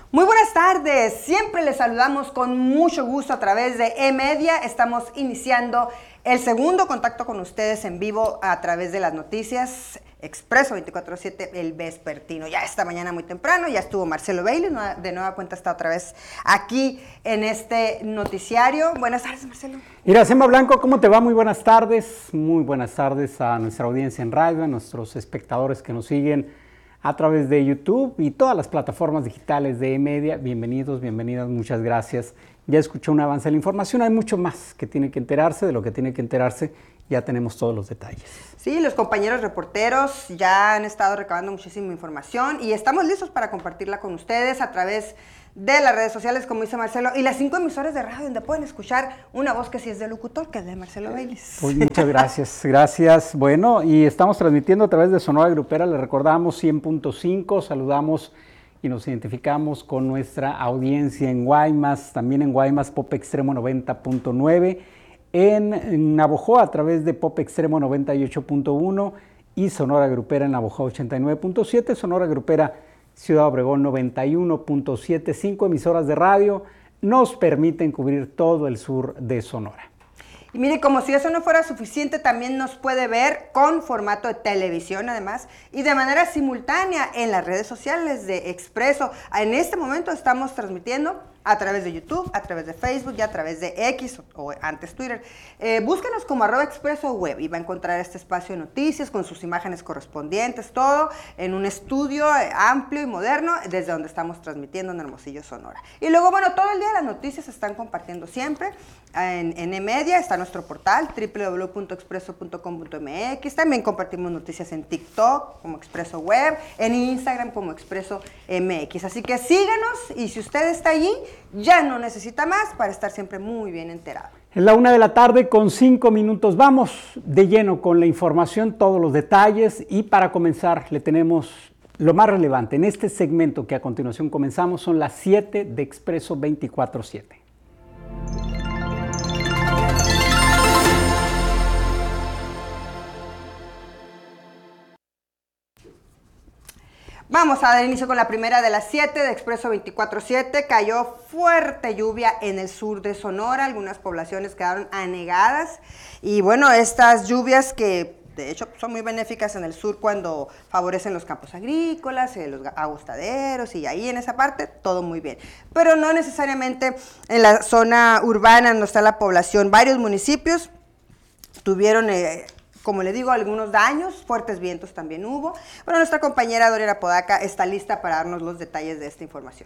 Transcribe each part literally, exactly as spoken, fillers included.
Muy buenas tardes, siempre les saludamos con mucho gusto a través de E-Media. Estamos iniciando el segundo contacto con ustedes en vivo a través de las noticias Expreso veinticuatro siete, el vespertino. Ya esta mañana muy temprano, ya estuvo Marcelo Bailey, de nueva cuenta está otra vez aquí en este noticiario. Buenas tardes, Marcelo. Iracema Blanco, ¿cómo te va? Muy buenas tardes, muy buenas tardes a nuestra audiencia en radio, a nuestros espectadores que nos siguen a través de YouTube y todas las plataformas digitales de E-Media. Bienvenidos, bienvenidas, muchas gracias. Ya escuchó un avance de la información, hay mucho más que tiene que enterarse, de lo que tiene que enterarse, ya tenemos todos los detalles. Sí, los compañeros reporteros ya han estado recabando muchísima información y estamos listos para compartirla con ustedes a través de las redes sociales, como dice Marcelo, y las cinco emisoras de radio donde pueden escuchar una voz que sí es de locutor, que es de Marcelo Bailey. Pues muchas gracias, gracias. Bueno, y estamos transmitiendo a través de Sonora Grupera, les recordamos cien punto cinco, saludamos y nos identificamos con nuestra audiencia en Guaymas, también en Guaymas Pop Extremo noventa punto nueve, en, en Navojoa a través de Pop Extremo noventa y ocho punto uno y Sonora Grupera en Navojoa ochenta y nueve punto siete, Sonora Grupera Ciudad Obregón noventa y uno punto siete, cinco emisoras de radio nos permiten cubrir todo el sur de Sonora. Y mire, como si eso no fuera suficiente, también nos puede ver con formato de televisión además y de manera simultánea en las redes sociales de Expreso. En este momento estamos transmitiendo a través de YouTube, a través de Facebook y a través de X o antes Twitter. Eh, búsquenos como arroba Expreso Web y va a encontrar este espacio de noticias con sus imágenes correspondientes, todo en un estudio amplio y moderno desde donde estamos transmitiendo en Hermosillo, Sonora. Y luego, bueno, todo el día las noticias se están compartiendo siempre en, en E-Media, está nuestro portal doble u doble u doble u punto expreso punto com punto m x, también compartimos noticias en TikTok como Expreso Web, en Instagram como Expreso M X, así que síganos y si usted está allí, ya no necesita más para estar siempre muy bien enterado. Es la una de la tarde con cinco minutos. Vamos de lleno con la información, todos los detalles y para comenzar le tenemos lo más relevante. En este segmento que a continuación comenzamos son las siete de Expreso veinticuatro siete. Vamos a dar inicio con la primera de las siete de Expreso veinticuatro siete. Cayó fuerte lluvia en el sur de Sonora, algunas poblaciones quedaron anegadas y bueno, estas lluvias que de hecho son muy benéficas en el sur cuando favorecen los campos agrícolas, eh, los aguastaderos y ahí en esa parte todo muy bien, pero no necesariamente en la zona urbana donde está la población. Varios municipios tuvieron eh, como le digo, algunos daños, fuertes vientos también hubo. Bueno, nuestra compañera Doriana Podaca está lista para darnos los detalles de esta información.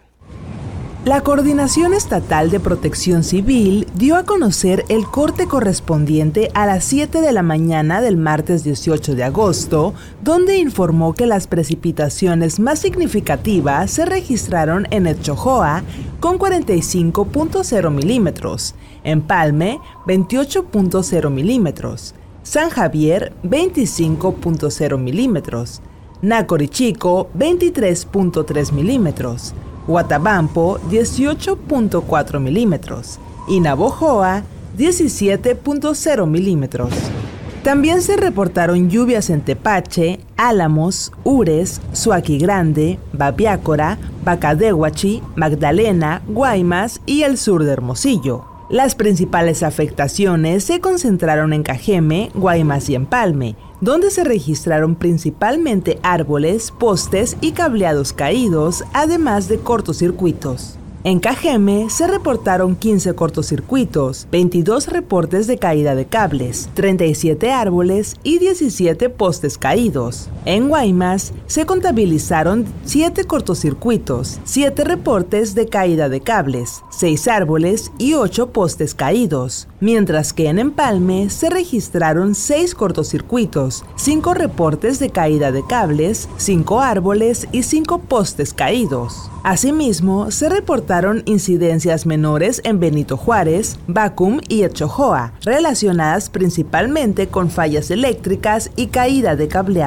La Coordinación Estatal de Protección Civil dio a conocer el corte correspondiente a las siete de la mañana del martes dieciocho de agosto, donde informó que las precipitaciones más significativas se registraron en Etchojoa con cuarenta y cinco punto cero milímetros, Empalme veintiocho punto cero milímetros, San Javier, veinticinco punto cero milímetros, Nacorichico, veintitrés punto tres milímetros, Guatabampo, dieciocho punto cuatro milímetros y Navojoa, diecisiete punto cero milímetros. También se reportaron lluvias en Tepache, Álamos, Ures, Suaqui Grande, Babiácora, Bacadehuachi, Magdalena, Guaymas y el sur de Hermosillo. Las principales afectaciones se concentraron en Cajeme, Guaymas y Empalme, donde se registraron principalmente árboles, postes y cableados caídos, además de cortocircuitos. En Cajeme se reportaron quince cortocircuitos, veintidós reportes de caída de cables, treinta y siete árboles y diecisiete postes caídos. En Guaymas se contabilizaron siete cortocircuitos, siete reportes de caída de cables, seis árboles y ocho postes caídos, mientras que en Empalme se registraron seis cortocircuitos, cinco reportes de caída de cables, cinco árboles y cinco postes caídos. Asimismo, se reportaron incidencias menores en Benito Juárez, Bacum y Etchojoa, relacionadas principalmente con fallas eléctricas y caída de cableado.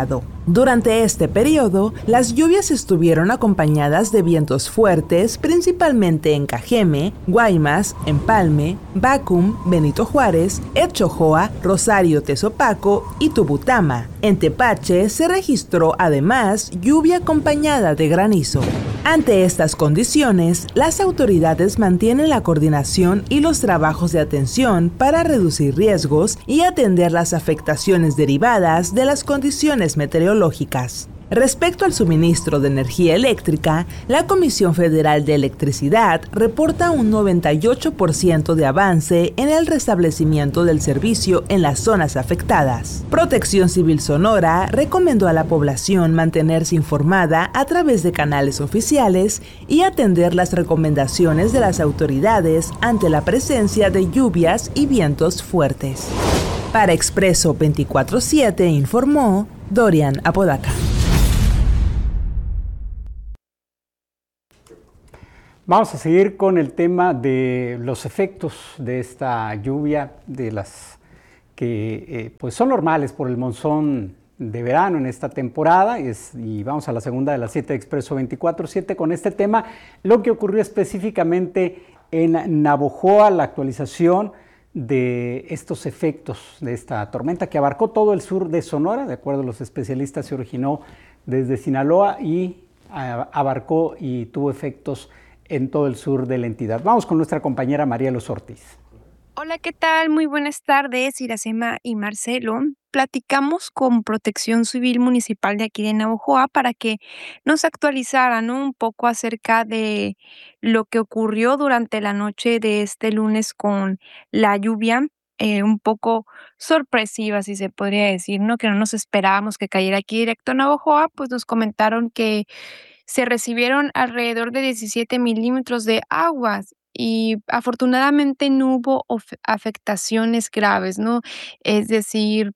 Durante este periodo, las lluvias estuvieron acompañadas de vientos fuertes, principalmente en Cajeme, Guaymas, Empalme, Bacum, Benito Juárez, Etchojoa, Rosario Tezopaco y Tubutama. En Tepache se registró además lluvia acompañada de granizo. Ante estas condiciones, las autoridades mantienen la coordinación y los trabajos de atención para reducir riesgos y atender las afectaciones derivadas de las condiciones meteorológicas. Respecto al suministro de energía eléctrica, la Comisión Federal de Electricidad reporta un noventa y ocho por ciento de avance en el restablecimiento del servicio en las zonas afectadas. Protección Civil Sonora recomendó a la población mantenerse informada a través de canales oficiales y atender las recomendaciones de las autoridades ante la presencia de lluvias y vientos fuertes. Para Expreso veinticuatro siete informó Dorian Apodaca. Vamos a seguir con el tema de los efectos de esta lluvia, de las que eh, pues son normales por el monzón de verano en esta temporada, y, es, y vamos a la segunda de las siete de Expreso veinticuatro siete con este tema, lo que ocurrió específicamente en Navojoa, la actualización de estos efectos de esta tormenta que abarcó todo el sur de Sonora. De acuerdo a los especialistas, se originó desde Sinaloa y a, abarcó y tuvo efectos en todo el sur de la entidad. Vamos con nuestra compañera María Luz Ortiz. Hola, ¿qué tal? Muy buenas tardes, Iracema y Marcelo. Platicamos con Protección Civil Municipal de aquí de Navojoa para que nos actualizaran, ¿no?, un poco acerca de lo que ocurrió durante la noche de este lunes con la lluvia, eh, un poco sorpresiva, si se podría decir, ¿no?, que no nos esperábamos que cayera aquí directo a Navojoa. Pues nos comentaron que se recibieron alrededor de diecisiete milímetros de aguas y afortunadamente no hubo afectaciones graves, ¿no? Es decir,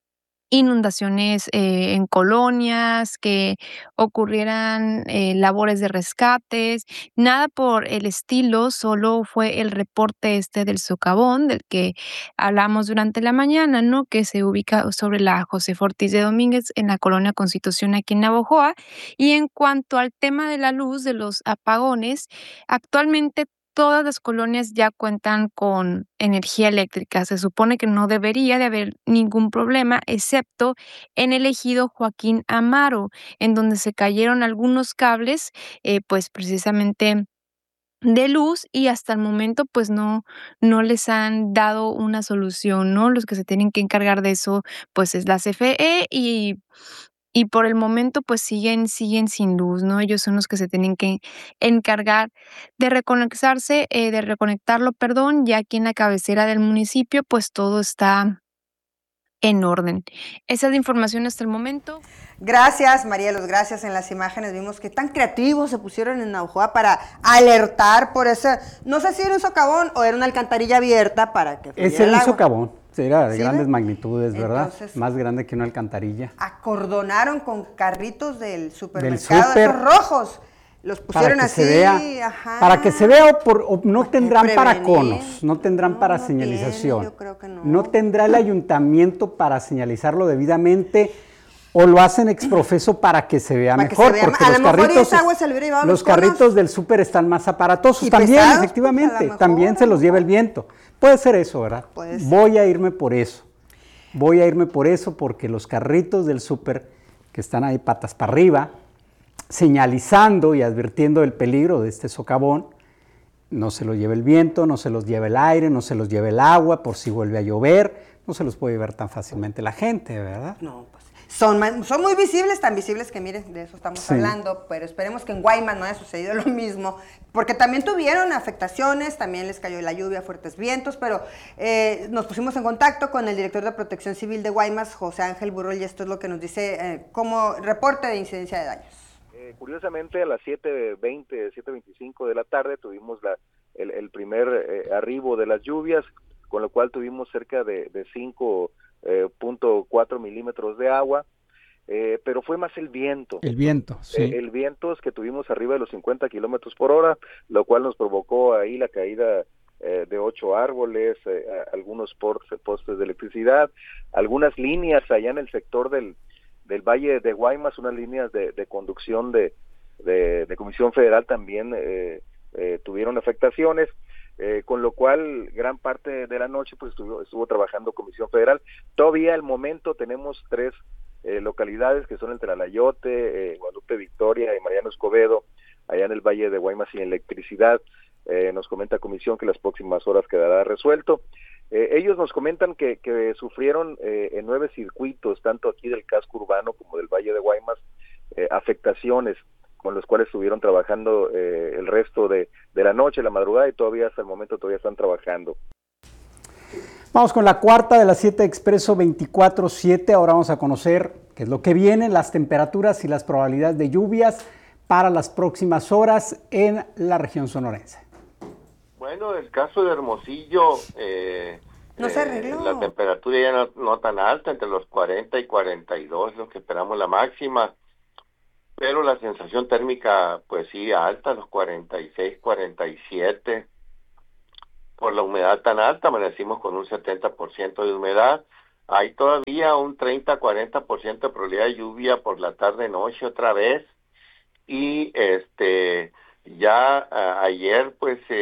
inundaciones eh, en colonias, que ocurrieran eh, labores de rescates, nada por el estilo, solo fue el reporte este del socavón, del que hablamos durante la mañana, ¿no?, que se ubica sobre la Josefa Ortiz de Domínguez en la colonia Constitución aquí en Navojoa. Y en cuanto al tema de la luz, de los apagones, actualmente todas las colonias ya cuentan con energía eléctrica. Se supone que no debería de haber ningún problema, excepto en el ejido Joaquín Amaro, en donde se cayeron algunos cables, eh, pues precisamente de luz, y hasta el momento pues no, no les han dado una solución, ¿no? Los que se tienen que encargar de eso pues es la C F E y Y por el momento, pues siguen siguen sin luz, ¿no? Ellos son los que se tienen que encargar de reconectarse, eh, de reconectarlo, perdón, ya aquí en la cabecera del municipio, pues todo está en orden. Esa es la información hasta el momento. Gracias, Marielos, gracias. En las imágenes vimos que tan creativos se pusieron en Navojoa para alertar por ese, no sé si era un socavón o era una alcantarilla abierta para que fluyera Ese era el un agua. socavón, era de ¿Sí, grandes ve? magnitudes, ¿verdad? Entonces, más grande que una alcantarilla. Acordonaron con carritos del Del supermercado, súper, esos rojos. Los pusieron para que así, se vea, ajá. para que se vea o, por, o no Para tendrán para prevenir. conos, no tendrán No, para no señalización, tienen, yo creo que no. no tendrá el ayuntamiento para señalizarlo debidamente, o lo hacen exprofeso para que se vea Para que mejor, se vea porque ma- a los lo mejor carritos, esa agua se le hubiera llevado los los conos. carritos del súper están más aparatosos, Y también pesados, pues, a efectivamente, lo mejor, también se los lleva el viento. Puede ser eso, ¿verdad? Puede ser. Voy a irme por eso, voy a irme por eso, porque los carritos del súper que están ahí patas para arriba, señalizando y advirtiendo del peligro de este socavón, no se los lleve el viento, no se los lleve el aire, no se los lleve el agua, por si vuelve a llover, no se los puede llevar tan fácilmente la gente, ¿verdad? No, pues son, ma- son muy visibles, tan visibles que miren, de eso estamos Sí. hablando, pero esperemos que en Guaymas no haya sucedido lo mismo, porque también tuvieron afectaciones, también les cayó la lluvia, fuertes vientos, pero eh, nos pusimos en contacto con el director de Protección Civil de Guaymas, José Ángel Burrol, y esto es lo que nos dice eh, como reporte de incidencia de daños. Eh, curiosamente, a las siete veinte, siete veinticinco de la tarde tuvimos la, el, el primer eh, arribo de las lluvias, con lo cual tuvimos cerca de, de cinco punto cuatro milímetros de agua, eh, pero fue más el viento. El viento, sí. Eh, el viento es que tuvimos arriba de los cincuenta kilómetros por hora, lo cual nos provocó ahí la caída eh, de ocho árboles, eh, algunos postes, postes de electricidad, algunas líneas allá en el sector del del Valle de Guaymas, unas líneas de, de conducción de, de, de Comisión Federal también eh, eh, tuvieron afectaciones, eh, con lo cual gran parte de la noche pues estuvo, estuvo trabajando Comisión Federal. Todavía al momento tenemos tres eh, localidades que son el Tlalayote, eh, Guadalupe Victoria y Mariano Escobedo, allá en el Valle de Guaymas sin electricidad. Eh, nos comenta Comisión que las próximas horas quedará resuelto. Eh, ellos nos comentan que, que sufrieron eh, en nueve circuitos, tanto aquí del casco urbano como del Valle de Guaymas, eh, afectaciones con los cuales estuvieron trabajando eh, el resto de, de la noche, la madrugada, y todavía hasta el momento todavía están trabajando. Vamos con la cuarta de las siete Expreso veinticuatro siete. Ahora vamos a conocer qué es lo que viene, las temperaturas y las probabilidades de lluvias para las próximas horas en la región sonorense. Bueno, el caso de Hermosillo, eh, no se eh, arregló. La temperatura ya no, no tan alta, entre los cuarenta y cuarenta y dos, lo que esperamos la máxima, pero la sensación térmica, pues sí, alta, los cuarenta y seis, cuarenta y siete. Por la humedad tan alta, amanecimos con un setenta por ciento de humedad. Hay todavía un treinta a cuarenta por ciento de probabilidad de lluvia por la tarde-noche otra vez. Y este ya a, ayer, pues... Eh,